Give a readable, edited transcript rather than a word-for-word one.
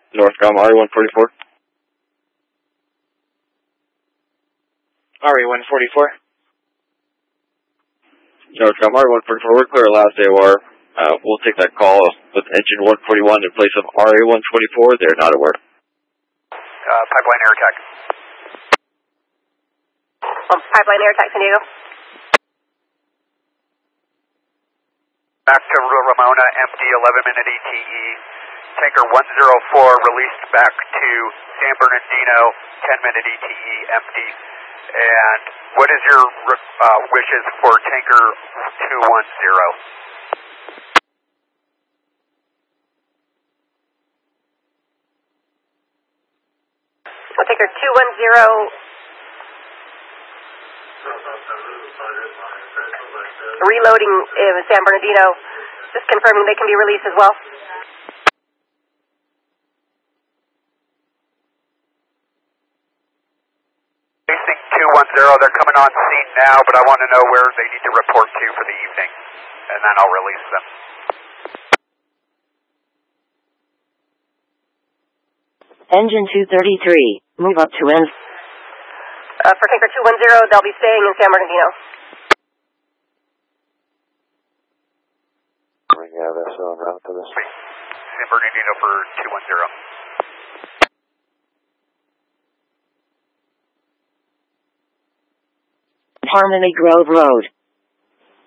Northcom RE-144. RE-144. Northcom RE-144, we're clear last AOR. We'll take that call with engine 141 in place of RE-124. They're not at work. Pipeline air attack. Pipeline air attack, San Diego. Back to Ramona, empty, 11-minute ETE. Tanker 104 released back to San Bernardino, 10-minute ETE, empty. And what is your wishes for Tanker 210? So Tanker 210. Reloading in San Bernardino. Just confirming they can be released as well. Racing 210, they're coming on scene now, but I want to know where they need to report to for the evening, and then I'll release them. Engine 233, move up to N. For Tanker 210, they'll be staying in San Bernardino. Yeah, that's on route to this. San Bernardino for 210. Harmony Grove Road.